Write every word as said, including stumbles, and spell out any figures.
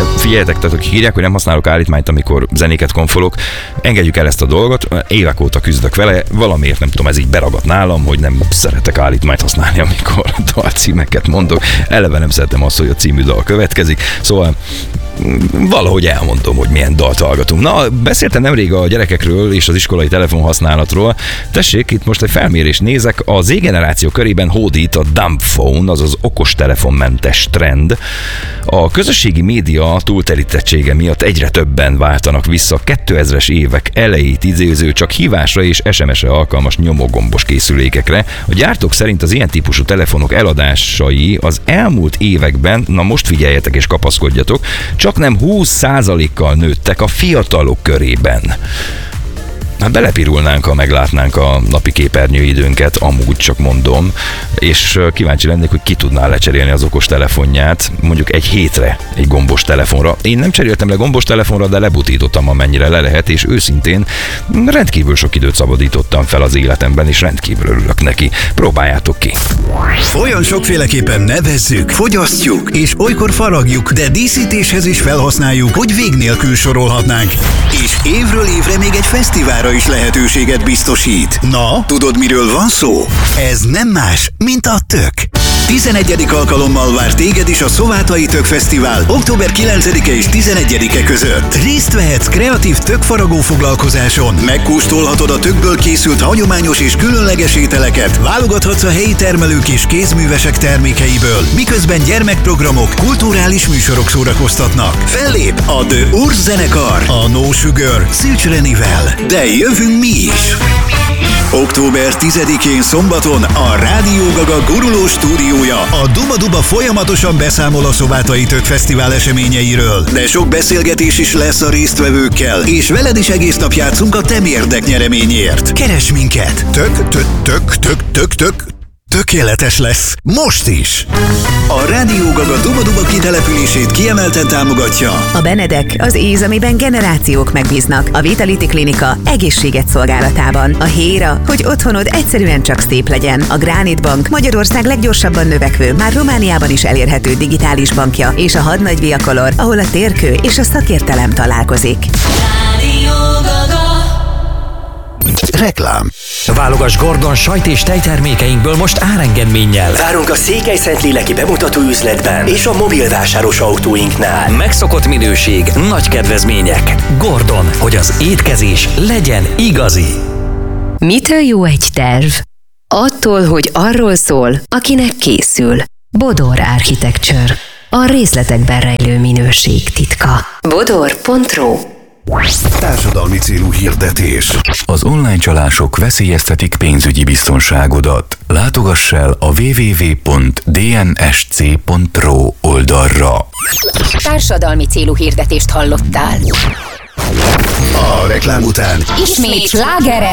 figyeljetek, tehát hogy hírják, hogy nem használok állítmányt, amikor zenéket konfolok, engedjük el ezt a dolgot, évek óta küzdök vele, valamiért nem tudom, ez így beragadt nálam, hogy nem szeretek állítmányt használni, amikor dalcímeket mondok. Eleve nem szeretem azt, hogy a című dal következik, szóval valahogy elmondom, hogy milyen dalt hallgatunk. Na, beszéltem nemrég a gyerekekről és az iskolai telefonhasználatról. Tessék, itt most egy felmérést nézek. A Z-generáció körében hódít a dumb phone, azaz okostelefonmentes trend. A közösségi média túlterítettsége miatt egyre többen váltanak vissza kétezres évek elejét idéző, csak hívásra és es em es-re alkalmas nyomógombos készülékekre. A gyártók szerint az ilyen típusú telefonok eladásai az elmúlt években, na most figyeljetek és kapaszkodjatok, csak nem húsz százalékkal nőttek a fiatalok körében. Hát belepirulnánk, ha meglátnánk a napi képernyőidőnket, amúgy csak mondom, és kíváncsi lennék, hogy ki tudná lecserélni az okos telefonját, mondjuk egy hétre egy gombos telefonra. Én nem cseréltem le gombos telefonra, de lebutítottam, amennyire le lehet, és őszintén rendkívül sok időt szabadítottam fel az életemben, és rendkívül örülök neki. Próbáljátok ki! Olyan sokféleképpen nevezzük, fogyasztjuk, és olykor faragjuk, de díszítéshez is felhasználjuk, hogy vég nélkül sorolhatnánk. És évről évre még egy fesztiválra is lehetőséget biztosít. Na, tudod, miről van szó? Ez nem más, mint a tök. tizenegyedik alkalommal vár téged is a Szovátai Tök Fesztivál október kilencedike és tizenegyedike között. Részt vehetsz kreatív tökfaragó foglalkozáson, megkóstolhatod a tökből készült hagyományos és különleges ételeket, válogathatsz a helyi termelők és kézművesek termékeiből, miközben gyermekprogramok, kulturális műsorok szórakoztatnak. Fellép a The Urs zenekar, a No Sugar, Szűcs Renivel, de jövünk mi is! október tizedikén szombaton a Rádió Gaga guruló stúdiója, a Duba Duba folyamatosan beszámol a Szovátai Tök Fesztivál eseményeiről, de sok beszélgetés is lesz a résztvevőkkel, és veled is egész nap játszunk a Te Mérdek nyereményért. Keres minket! Tök, tök, tök, tök, tök, tök, tökéletes lesz. Most is! A Rádió Gaga Duba Duba kitelepülését kiemelten támogatja a Benedek, az íz, amiben generációk megbíznak. A Vitality Klinika egészséget szolgálatában. A Héra, hogy otthonod egyszerűen csak szép legyen. A Granit Bank, Magyarország leggyorsabban növekvő, már Romániában is elérhető digitális bankja. És a Hadnagy Viacolor, ahol a térkő és a szakértelem találkozik. Reklám. Válogass Gordon sajt és tejtermékeinkből most árengedménnyel. Várunk a Székelyszent-léleki bemutató üzletben és a mobilvásáros autóinknál. Megszokott minőség, nagy kedvezmények. Gordon, hogy az étkezés legyen igazi. Mitől jó egy terv? Attól, hogy arról szól, akinek készül. Bodor Architecture. A részletekben rejlő minőség titka. bodor pont ro. Társadalmi célú hirdetés. Az online csalások veszélyeztetik pénzügyi biztonságodat. Látogass el a double-u double-u double-u pont d n s c pont r o oldalra. Társadalmi célú hirdetést hallottál. A reklám után ismét slágerek